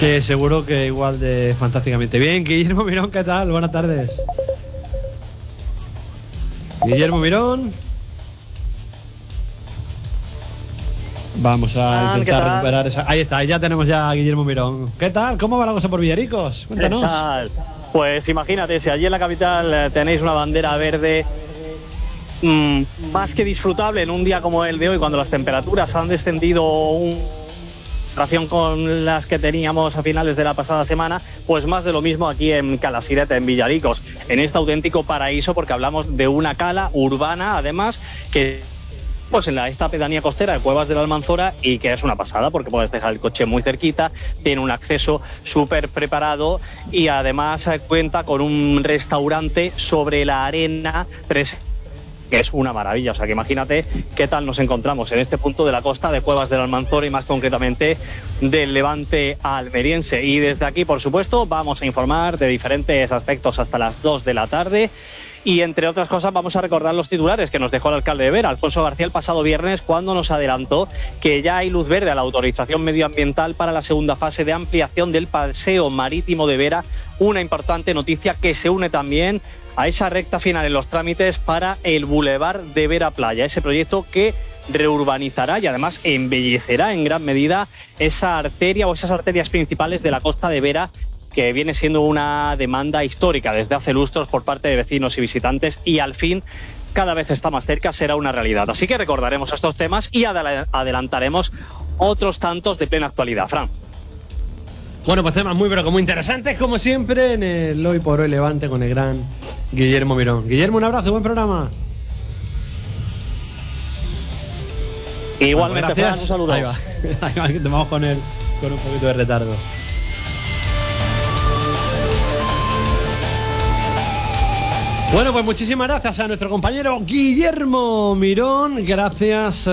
Que seguro que igual de fantásticamente bien. Guillermo Mirón, ¿qué tal? Buenas tardes. Guillermo Mirón. Vamos a intentar recuperar esa. Ahí está, ya tenemos ya a Guillermo Mirón. ¿Qué tal? ¿Cómo va la cosa por Villaricos? Cuéntanos. ¿Qué tal? Pues imagínate, si allí en la capital tenéis una bandera verde más que disfrutable en un día como el de hoy, cuando las temperaturas han descendido en relación con las que teníamos a finales de la pasada semana, pues más de lo mismo aquí en Calasireta, en Villaricos, en este auténtico paraíso, porque hablamos de una cala urbana, además, que pues en esta pedanía costera de Cuevas de la Almanzora, y que es una pasada porque puedes dejar el coche muy cerquita, tiene un acceso súper preparado y además cuenta con un restaurante sobre la arena que es una maravilla. O sea que imagínate qué tal nos encontramos en este punto de la costa de Cuevas de la Almanzora y más concretamente del Levante almeriense. Y desde aquí, por supuesto, vamos a informar de diferentes aspectos hasta las 2 de la tarde. Y entre otras cosas vamos a recordar los titulares que nos dejó el alcalde de Vera, Alfonso García, el pasado viernes, cuando nos adelantó que ya hay luz verde a la autorización medioambiental para la segunda fase de ampliación del paseo marítimo de Vera. Una importante noticia que se une también a esa recta final en los trámites para el Boulevard de Vera Playa, ese proyecto que reurbanizará y además embellecerá en gran medida esa arteria o esas arterias principales de la costa de Vera, que viene siendo una demanda histórica desde hace lustros por parte de vecinos y visitantes, y al fin cada vez está más cerca, será una realidad. Así que recordaremos estos temas y adelantaremos otros tantos de plena actualidad. Fran. Bueno, pues temas muy pero que muy interesantes, como siempre, en el Hoy por Hoy Levante con el gran Guillermo Mirón. Guillermo, un abrazo, buen programa. Igualmente, bueno, Fran, un saludo. Ahí va, te vamos con él con un poquito de retardo. Bueno, pues muchísimas gracias a nuestro compañero Guillermo Mirón. Gracias.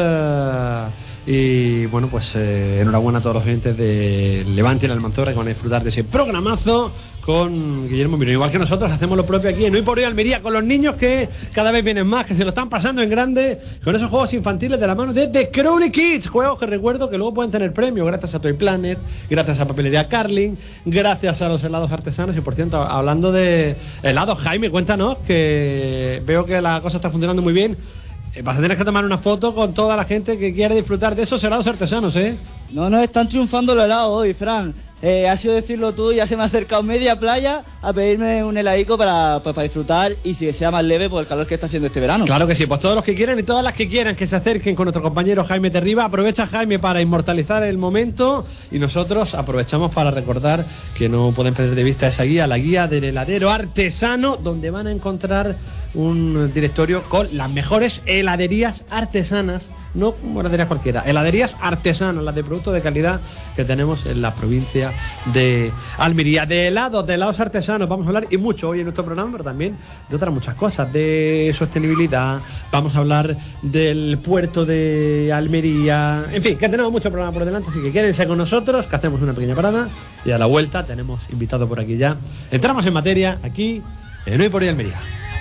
Y bueno, pues enhorabuena a todos los oyentes de Levante y la Almanzora que van a disfrutar de ese programazo con Guillermo Mirón. Igual que nosotros hacemos lo propio aquí en Hoy por Hoy Almería con los niños, que cada vez vienen más, que se lo están pasando en grande con esos juegos infantiles de la mano de The Crowley Kids. Juegos que recuerdo que luego pueden tener premio gracias a Toy Planet, gracias a Papelería Carling, gracias a los helados artesanos. Y por cierto, hablando de helados, Jaime, cuéntanos, que veo que la cosa está funcionando muy bien. Vas a tener que tomar una foto con toda la gente que quiere disfrutar de esos helados artesanos, ¿eh? No, están triunfando los helados hoy, Fran. Ha sido decirlo tú, ya se me ha acercado media playa a pedirme un heladico para disfrutar y si sea más leve por el calor que está haciendo este verano. Claro que sí, pues todos los que quieran y todas las que quieran que se acerquen con nuestro compañero Jaime Terriba. Aprovecha, Jaime, para inmortalizar el momento, y nosotros aprovechamos para recordar que no pueden perder de vista esa guía, la guía del heladero artesano, donde van a encontrar un directorio con las mejores heladerías artesanas. No como heladerías cualquiera, heladerías artesanas, las de productos de calidad que tenemos en la provincia de Almería. De helados artesanos vamos a hablar, y mucho hoy en nuestro programa, pero también de otras muchas cosas, de sostenibilidad. Vamos a hablar del puerto de Almería. En fin, que tenemos mucho programa por delante, así que quédense con nosotros, que hacemos una pequeña parada y a la vuelta tenemos invitado por aquí ya. Entramos en materia aquí en Hoy por Hoy Almería.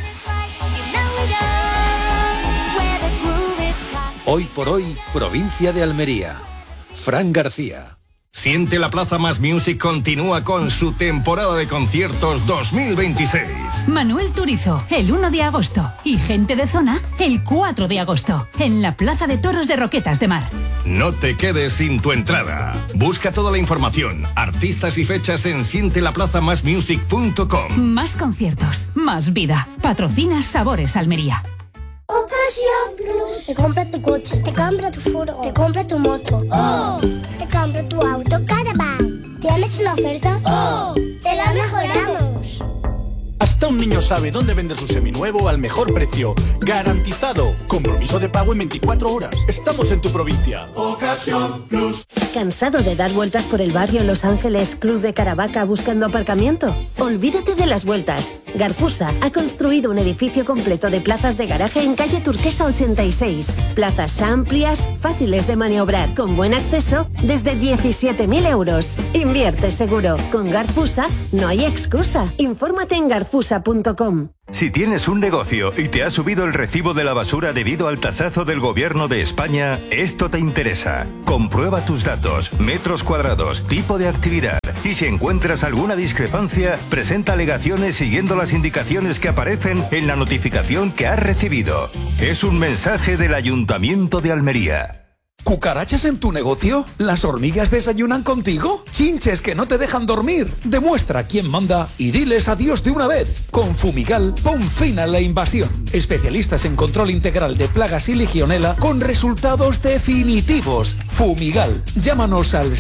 Hoy por Hoy, provincia de Almería. Fran García. Siente la Plaza Más Music continúa con su temporada de conciertos 2026. Manuel Turizo, el 1 de agosto. Y Gente de Zona, el 4 de agosto. En la Plaza de Toros de Roquetas de Mar. No te quedes sin tu entrada. Busca toda la información, artistas y fechas en sientelaplazamasmusic.com. Más conciertos, más vida. Patrocina Sabores Almería. Ocasión Plus. Te compra tu coche, te compra tu furgo, te compra tu moto. ¡Oh! Te compra tu auto Caravan. ¿Tienes una oferta? ¡Oh! ¡Te la mejoramos! Hasta un niño sabe dónde vender su seminuevo al mejor precio. ¡Garantizado! Compromiso de pago en 24 horas. Estamos en tu provincia. Ocasión Plus. ¿Cansado de dar vueltas por el barrio Los Ángeles, Club de Caravaca buscando aparcamiento? Olvídate de las vueltas. Garfusa ha construido un edificio completo de plazas de garaje en calle Turquesa 86. Plazas amplias, fáciles de maniobrar, con buen acceso, desde 17.000 euros. Invierte seguro. Con Garfusa no hay excusa. Infórmate en garfusa.com. Si tienes un negocio y te ha subido el recibo de la basura debido al tasazo del Gobierno de España, esto te interesa. Comprueba tus datos, metros cuadrados, tipo de actividad, Y si encuentras alguna discrepancia, presenta alegaciones siguiendo las indicaciones que aparecen en la notificación que has recibido. Es un mensaje del Ayuntamiento de Almería. ¿Cucarachas en tu negocio? ¿Las hormigas desayunan contigo? ¿Chinches que no te dejan dormir? Demuestra quién manda y diles adiós de una vez. Con Fumigal, pon fin a la invasión. Especialistas en control integral de plagas y legionela con resultados definitivos. Fumigal. Llámanos al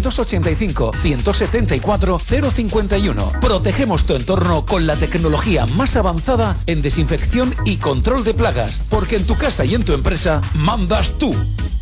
685-174-051. Protegemos tu entorno con la tecnología más avanzada en desinfección y control de plagas. Porque en tu casa y en tu empresa mandas tú.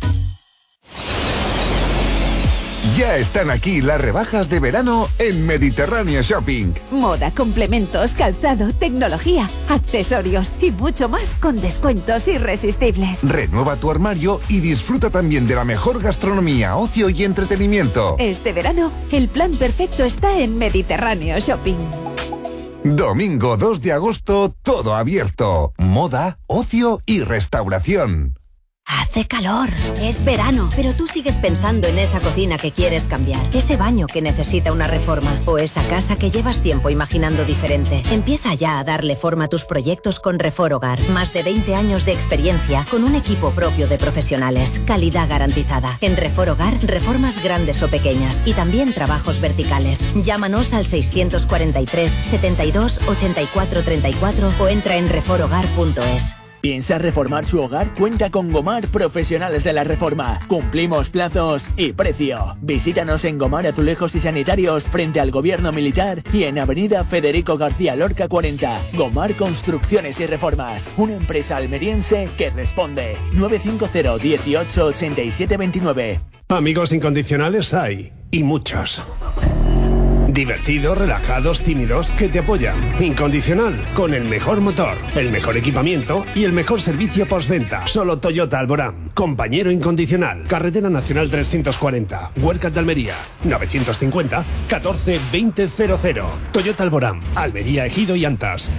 Ya están aquí las rebajas de verano en Mediterráneo Shopping. Moda, complementos, calzado, tecnología, accesorios y mucho más con descuentos irresistibles. Renueva tu armario y disfruta también de la mejor gastronomía, ocio y entretenimiento. Este verano, el plan perfecto está en Mediterráneo Shopping. Domingo 2 de agosto, todo abierto. Moda, ocio y restauración. Hace calor, es verano, pero tú sigues pensando en esa cocina que quieres cambiar, ese baño que necesita una reforma o esa casa que llevas tiempo imaginando diferente. Empieza ya a darle forma a tus proyectos con Refor Hogar. Más de 20 años de experiencia con un equipo propio de profesionales. Calidad garantizada. En Refor Hogar, reformas grandes o pequeñas y también trabajos verticales. Llámanos al 643 72 84 34 o entra en reforhogar.es. ¿Piensa reformar su hogar? Cuenta con Gomar Profesionales de la Reforma. Cumplimos plazos y precio. Visítanos en Gomar Azulejos y Sanitarios frente al Gobierno Militar y en Avenida Federico García Lorca 40. Gomar Construcciones y Reformas. Una empresa almeriense que responde. 950 18 87 29. Amigos incondicionales hay, y muchos. Divertidos, relajados, tímidos, que te apoyan. Incondicional, con el mejor motor, el mejor equipamiento y el mejor servicio postventa. Solo Toyota Alborán. Compañero incondicional. Carretera Nacional 340. Huercas de Almería. 950 14 2000. Toyota Alborán. Almería, Ejido y Antas.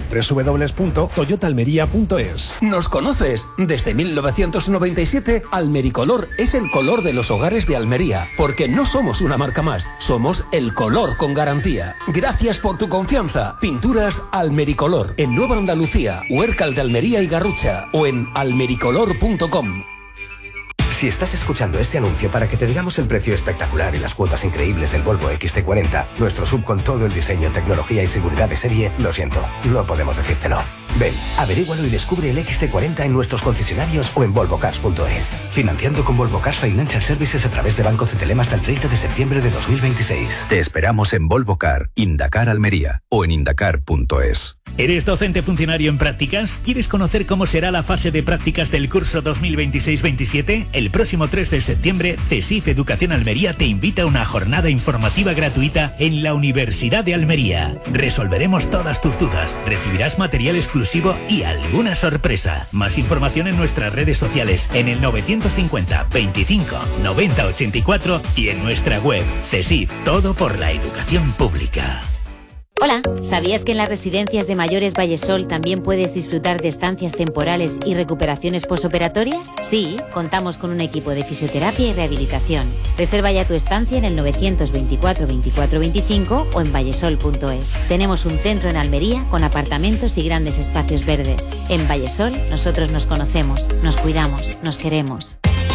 www.toyotaalmería.es. ¿Nos conoces? Desde 1997, Almericolor es el color de los hogares de Almería. Porque no somos una marca más, somos el color con garantía. Gracias por tu confianza. Pinturas Almericolor en Nueva Andalucía, Huércal de Almería y Garrucha o en almericolor.com. Si estás escuchando este anuncio para que te digamos el precio espectacular y las cuotas increíbles del Volvo XC40, nuestro SUV con todo el diseño, tecnología y seguridad de serie, lo siento, no podemos decírtelo. Ven, averígualo y descubre el XC40 en nuestros concesionarios o en volvocars.es. Financiando con Volvo Cars Financial Services a través de Banco CTLM hasta el 30 de septiembre de 2026. Te esperamos en Volvo Car, Indacar Almería o en indacar.es. ¿Eres docente funcionario en prácticas? ¿Quieres conocer cómo será la fase de prácticas del curso 2026-27? El próximo 3 de septiembre, CESIF Educación Almería te invita a una jornada informativa gratuita en la Universidad de Almería. Resolveremos todas tus dudas, recibirás material exclusivo y alguna sorpresa. Más información en nuestras redes sociales, en el 950 25 90 84 y en nuestra web. CESIF, todo por la educación pública. Hola, ¿sabías que en las residencias de mayores Vallesol también puedes disfrutar de estancias temporales y recuperaciones posoperatorias? Sí, contamos con un equipo de fisioterapia y rehabilitación. Reserva ya tu estancia en el 924 24 25 o en vallesol.es. Tenemos un centro en Almería con apartamentos y grandes espacios verdes. En Vallesol nosotros nos conocemos, nos cuidamos, nos queremos.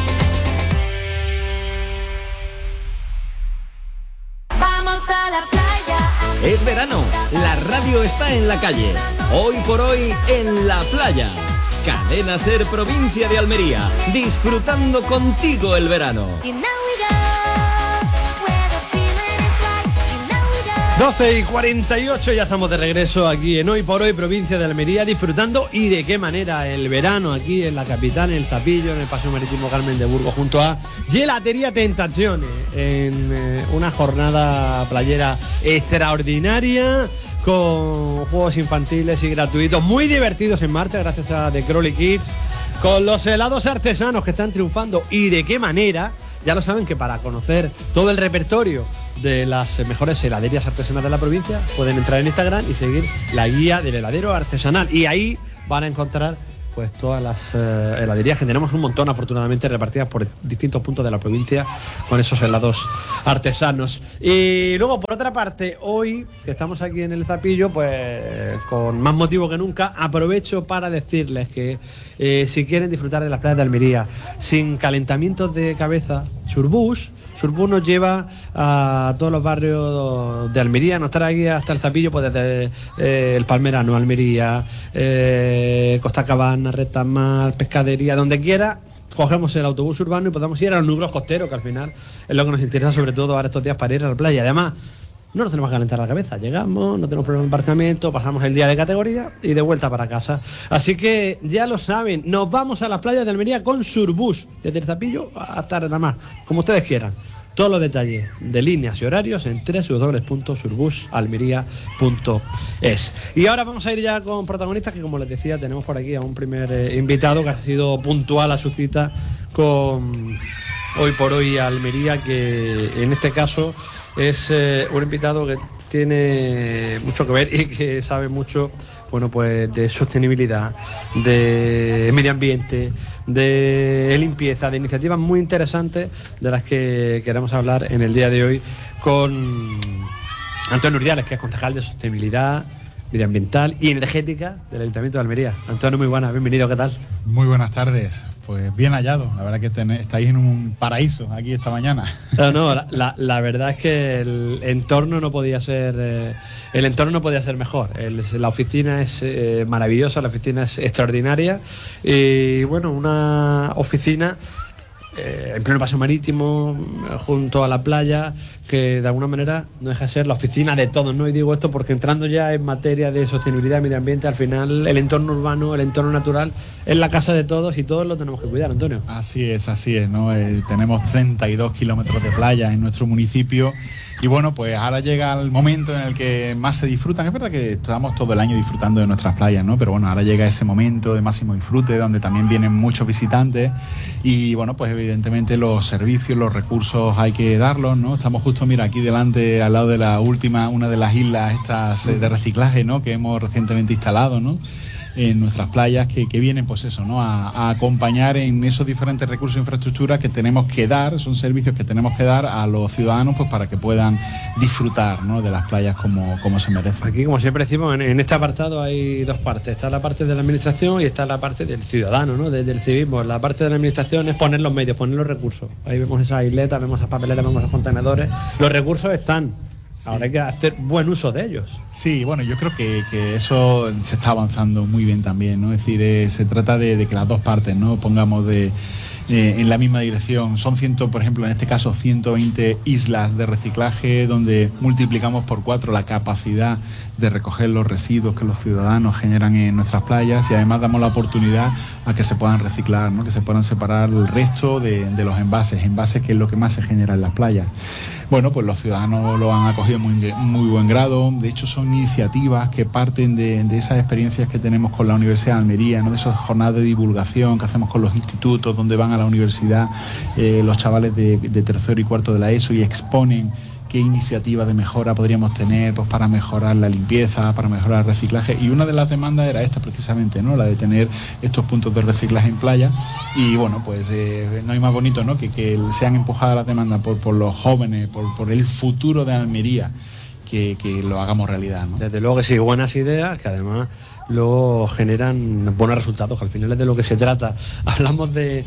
Vamos a la playa. Es verano, la radio está en la calle. Hoy por hoy en la playa. Cadena Ser Provincia de Almería, disfrutando contigo el verano. 12:48, ya estamos de regreso aquí en Hoy por Hoy, provincia de Almería, disfrutando y de qué manera el verano aquí en la capital, en el Tapillo, en el Paseo Marítimo Carmen de Burgos, junto a Gelatería Tentaciones, en una jornada playera extraordinaria, con juegos infantiles y gratuitos, muy divertidos en marcha, gracias a The Crowley Kids, con los helados artesanos que están triunfando y de qué manera. Ya lo saben que para conocer todo el repertorio de las mejores heladerías artesanales de la provincia pueden entrar en Instagram y seguir la guía del heladero artesanal. Y ahí van a encontrar pues todas las heladerías, que tenemos un montón afortunadamente repartidas por distintos puntos de la provincia con esos helados artesanos. Y luego, por otra parte, hoy que estamos aquí en el Zapillo, pues con más motivo que nunca, aprovecho para decirles que si quieren disfrutar de las playas de Almería sin calentamientos de cabeza, Surbus nos lleva a todos los barrios de Almería, nos trae aquí hasta el Zapillo, pues desde el Palmerano, Almería, Costa Cabana, Retamar, Pescadería, donde quiera. Cogemos el autobús urbano y podemos ir a los núcleos costeros, que al final es lo que nos interesa sobre todo ahora estos días para ir a la playa. Además, no nos tenemos que calentar la cabeza, llegamos, no tenemos problema de embarcamiento, pasamos el día de categoría y de vuelta para casa. Así que ya lo saben, nos vamos a las playas de Almería con Surbus, desde el Zapillo hasta Retamar, como ustedes quieran. Todos los detalles de líneas y horarios en www.surbusalmería.es. Y ahora vamos a ir ya con protagonistas, que como les decía, tenemos por aquí a un primer invitado que ha sido puntual a su cita con Hoy por Hoy Almería, que en este caso es un invitado que tiene mucho que ver y que sabe mucho, bueno, pues de sostenibilidad, de medio ambiente, de limpieza, de iniciativas muy interesantes de las que queremos hablar en el día de hoy con Antonio Urdiales, que es concejal de sostenibilidad medioambiental y energética del Ayuntamiento de Almería. Antonio, muy buenas, bienvenido, ¿qué tal? Muy buenas tardes, pues bien hallado, la verdad que estáis en un paraíso aquí esta mañana. No, la verdad es que el entorno no podía ser mejor. La oficina es maravillosa, la oficina es extraordinaria y bueno, una oficina en pleno paseo marítimo, junto a la playa, que de alguna manera no deja de ser la oficina de todos, ¿no? Y digo esto porque entrando ya en materia de sostenibilidad y medio ambiente, al final el entorno urbano, el entorno natural es la casa de todos y todos lo tenemos que cuidar, Antonio. Así es, ¿no? Tenemos 32 kilómetros de playa en nuestro municipio. Y bueno, pues ahora llega el momento en el que más se disfrutan. Es verdad que estamos todo el año disfrutando de nuestras playas, ¿no? Pero bueno, ahora llega ese momento de máximo disfrute, donde también vienen muchos visitantes. Y bueno, pues evidentemente los servicios, los recursos hay que darlos, ¿no? Estamos justo, mira, aquí delante, al lado de una de las islas estas de reciclaje, ¿no? Que hemos recientemente instalado, ¿no? En nuestras playas, que vienen pues eso, ¿no? A acompañar en esos diferentes recursos e infraestructuras que tenemos que dar, son servicios que tenemos que dar a los ciudadanos pues para que puedan disfrutar, ¿no? De las playas como se merecen. Aquí, como siempre decimos, en este apartado hay dos partes, está la parte de la administración y está la parte del ciudadano, ¿no? Del civismo. La parte de la administración es poner los medios, poner los recursos. Ahí vemos esas isletas, vemos esas papeleras, vemos esos contenedores. Los recursos están. Sí. Ahora hay que hacer buen uso de ellos. Sí, bueno, yo creo que eso se está avanzando muy bien también, ¿no? Es decir, se trata de que las dos partes, ¿no? Pongamos en la misma dirección. Son por ejemplo, en este caso, 120 islas de reciclaje, donde multiplicamos por 4 la capacidad de recoger los residuos que los ciudadanos generan en nuestras playas, y además damos la oportunidad a que se puedan reciclar, ¿no? Que se puedan separar el resto de los envases que es lo que más se genera en las playas. Bueno, pues los ciudadanos lo han acogido muy buen grado. De hecho, son iniciativas que parten de esas experiencias que tenemos con la Universidad de Almería, ¿no? De esas jornadas de divulgación que hacemos con los institutos donde van a la universidad los chavales de tercero y cuarto de la ESO y exponen qué iniciativas de mejora podríamos tener pues para mejorar la limpieza, para mejorar el reciclaje. Y una de las demandas era esta precisamente, ¿no? La de tener estos puntos de reciclaje en playa. Y bueno, pues no hay más bonito, ¿no? que sean empujadas las demandas por los jóvenes, por el futuro de Almería, que lo hagamos realidad, ¿no? Desde luego que sí, buenas ideas, que además luego generan buenos resultados, que al final es de lo que se trata. Hablamos de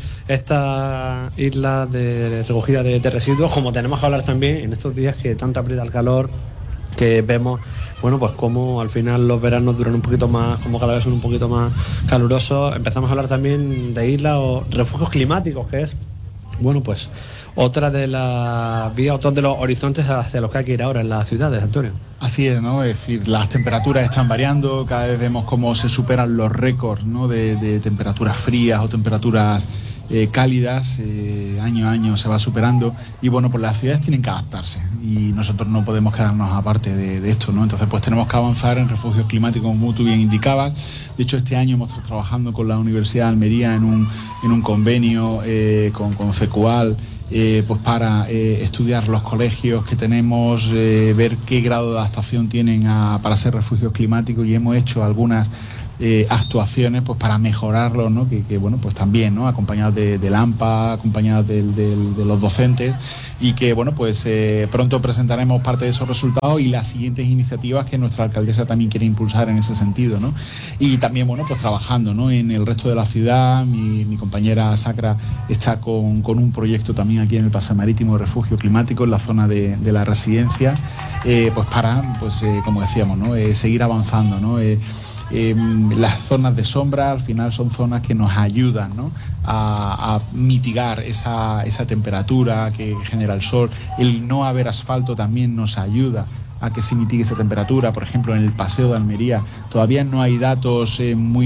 esta isla de recogida de residuos, como tenemos que hablar también en estos días que tanto aprieta el calor, que vemos, bueno, pues como al final los veranos duran un poquito más, como cada vez son un poquito más calurosos. Empezamos a hablar también de islas o refugios climáticos, que es, bueno, pues otra de las vías, otro de los horizontes hacia los que hay que ir ahora en las ciudades, Antonio. Así es, ¿no? Es decir, las temperaturas están variando, cada vez vemos cómo se superan los récords, ¿no? de temperaturas frías o temperaturas cálidas, año a año se va superando, y bueno, pues las ciudades tienen que adaptarse y nosotros no podemos quedarnos aparte de esto, ¿no? Entonces pues tenemos que avanzar en refugios climáticos, como tú bien indicabas. De hecho, este año hemos estado trabajando con la Universidad de Almería en un convenio con FECUAL, pues para estudiar los colegios que tenemos, ver qué grado de adaptación tienen para ser refugios climáticos, y hemos hecho algunas actuaciones pues para mejorarlo, ¿no? Que bueno, pues también, ¿no? Acompañados del AMPA, acompañados de los docentes, y que bueno, pues pronto presentaremos parte de esos resultados y las siguientes iniciativas que nuestra alcaldesa también quiere impulsar en ese sentido, ¿no? Y también, bueno, pues trabajando, ¿no? En el resto de la ciudad. Mi compañera Sacra está con un proyecto también aquí en el Paseo Marítimo de Refugio Climático, en la zona de la residencia, pues para, pues como decíamos, ¿no? Seguir avanzando, ¿no? Las zonas de sombra al final son zonas que nos ayudan, ¿no? a mitigar esa temperatura que genera el sol. El no haber asfalto también nos ayuda a que se mitigue esa temperatura. Por ejemplo, en el Paseo de Almería todavía no hay datos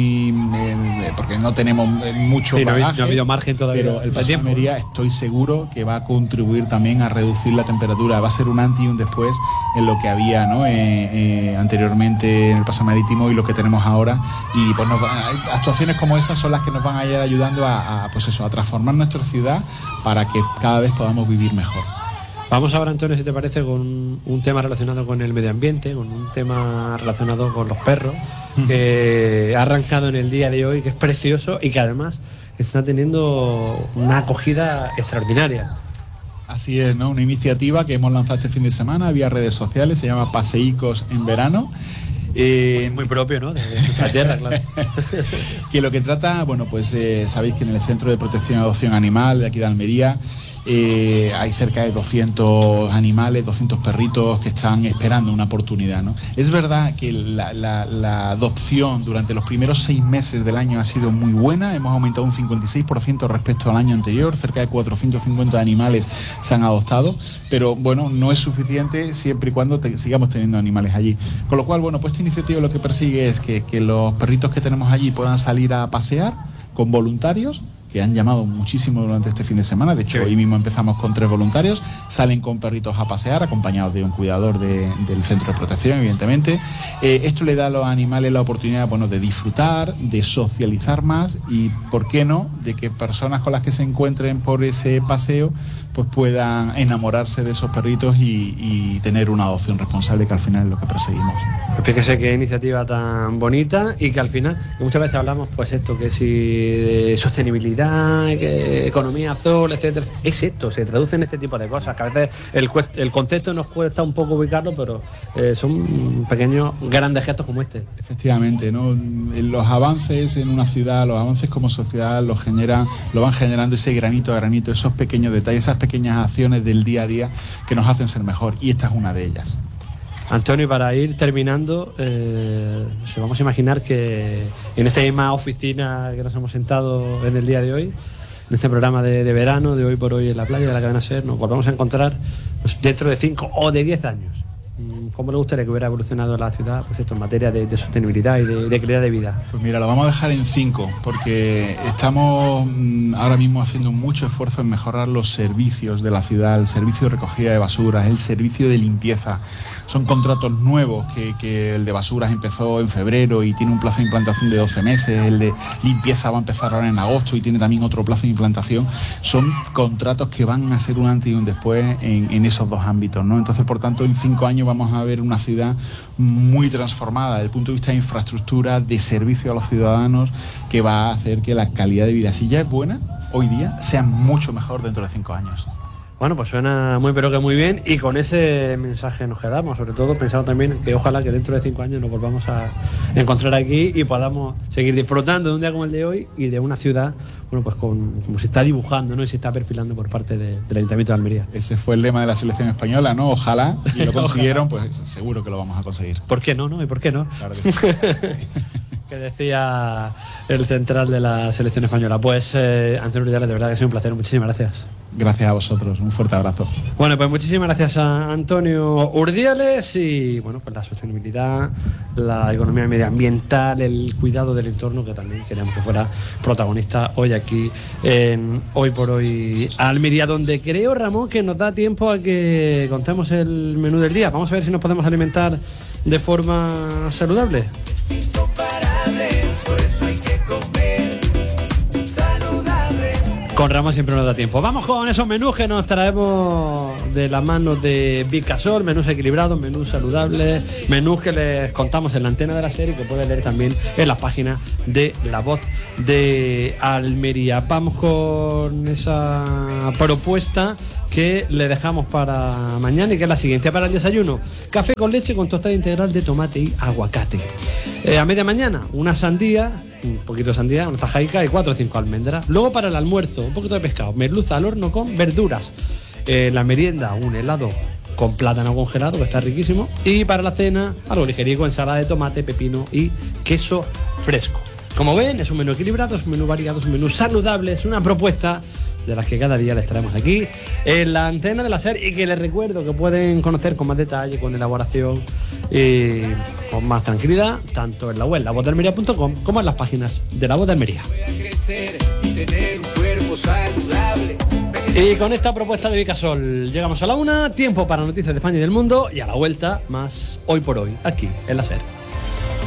porque no tenemos mucho bagaje, no ha habido margen todavía, pero el Paseo de Almería estoy seguro que va a contribuir también a reducir la temperatura. Va a ser un antes y un después en lo que había, ¿no? Anteriormente en el Paseo Marítimo y lo que tenemos ahora, y pues actuaciones como esas son las que nos van a ir ayudando a transformar nuestra ciudad para que cada vez podamos vivir mejor. Vamos ahora, Antonio, si te parece, con un tema relacionado con el medio ambiente, con un tema relacionado con los perros, que ha arrancado en el día de hoy, que es precioso y que además está teniendo una acogida extraordinaria. Así es, ¿no? Una iniciativa que hemos lanzado este fin de semana vía redes sociales, se llama Paseicos en Verano. Muy propio, ¿no? De nuestra tierra, claro. Que lo que trata, bueno, pues sabéis que en el Centro de Protección y Adopción Animal de aquí de Almería hay cerca de 200 animales, 200 perritos que están esperando una oportunidad, ¿no? Es verdad que la adopción durante los primeros 6 meses del año ha sido muy buena, hemos aumentado un 56% respecto al año anterior, cerca de 450 animales se han adoptado, pero bueno, no es suficiente siempre y cuando sigamos teniendo animales allí. Con lo cual, bueno, pues esta iniciativa lo que persigue es que los perritos que tenemos allí puedan salir a pasear con voluntarios, que han llamado muchísimo durante este fin de semana. De hecho, hoy mismo empezamos con 3 voluntarios, salen con perritos a pasear, acompañados de un cuidador del centro de protección, evidentemente. Esto le da a los animales la oportunidad, bueno, de disfrutar, de socializar más y, ¿por qué no?, de que personas con las que se encuentren por ese paseo pues puedan enamorarse de esos perritos y tener una adopción responsable, que al final es lo que perseguimos. Fíjese qué iniciativa tan bonita, y que al final, que muchas veces hablamos, pues esto, que si de sostenibilidad, que economía azul, etcétera, es esto, se traduce en este tipo de cosas, que a veces el concepto nos cuesta un poco ubicarlo, pero son pequeños, grandes gestos como este. Efectivamente, ¿no? Los avances en una ciudad, los avances como sociedad lo van generando ese granito a granito, esos pequeños detalles, esas pequeñas acciones del día a día que nos hacen ser mejor, y esta es una de ellas. Antonio, para ir terminando, vamos a imaginar que en esta misma oficina que nos hemos sentado en el día de hoy, en este programa de verano, de Hoy por Hoy en la Playa de la cadena SER, nos volvamos a encontrar pues, dentro de 5 o de 10 años. ¿Cómo le gustaría que hubiera evolucionado la ciudad, pues esto, en materia de sostenibilidad y de calidad de vida? Pues mira, lo vamos a dejar en 5, porque estamos ahora mismo haciendo mucho esfuerzo en mejorar los servicios de la ciudad, el servicio de recogida de basuras, el servicio de limpieza. Son contratos nuevos, que el de basuras empezó en febrero y tiene un plazo de implantación de 12 meses, el de limpieza va a empezar ahora en agosto y tiene también otro plazo de implantación. Son contratos que van a ser un antes y un después en esos 2 ámbitos, ¿no? Entonces, por tanto, en 5 años vamos a ver una ciudad muy transformada desde el punto de vista de infraestructura, de servicio a los ciudadanos, que va a hacer que la calidad de vida, si ya es buena hoy día, sea mucho mejor dentro de 5 años. Bueno, pues suena muy pero que muy bien, y con ese mensaje nos quedamos, sobre todo pensando también que ojalá que dentro de 5 años nos volvamos a encontrar aquí y podamos seguir disfrutando de un día como el de hoy y de una ciudad, bueno, pues como se está dibujando, ¿no? Y se está perfilando por parte del Ayuntamiento de Almería. Ese fue el lema de la selección española, ¿no? Ojalá, y lo consiguieron, pues seguro que lo vamos a conseguir. ¿Por qué no, no? ¿Y por qué no? Claro que sí. Que decía el central de la selección española. Pues Antonio Urdiales, de verdad que ha sido un placer, muchísimas gracias. Gracias a vosotros, un fuerte abrazo. Bueno, pues muchísimas gracias a Antonio Urdiales, y bueno, pues la sostenibilidad, la economía medioambiental, el cuidado del entorno, que también queríamos que fuera protagonista hoy aquí en Hoy por Hoy Almería, donde creo, Ramón, que nos da tiempo a que contemos el menú del día. Vamos a ver si nos podemos alimentar de forma saludable. Con Ramón siempre nos da tiempo. Vamos con esos menús que nos traemos de la mano de Vicasol, menús equilibrados, menús saludables, menús que les contamos en la antena de la serie y que pueden leer también en las páginas de La Voz de Almería. Vamos con esa propuesta que le dejamos para mañana y que es la siguiente. Para el desayuno, café con leche con tostada integral de tomate y aguacate. A media mañana, una sandía, un poquito de sandía, una tajaica y 4 o 5 almendras. Luego para el almuerzo, un poquito de pescado, merluza al horno con verduras. La merienda, un helado con plátano congelado, que está riquísimo. Y para la cena, algo ligerico, ensalada de tomate, pepino y queso fresco. Como ven, es un menú equilibrado, es un menú variado, es un menú saludable, es una propuesta de las que cada día les traemos aquí en la antena de la SER y que les recuerdo que pueden conocer con más detalle, con elaboración y con más tranquilidad, tanto en la web lavozdealmería.com como en las páginas de La Voz de Almería. Y con esta propuesta de Vicasol llegamos a la 1, tiempo para noticias de España y del mundo y a la vuelta más Hoy por Hoy, aquí en la SER.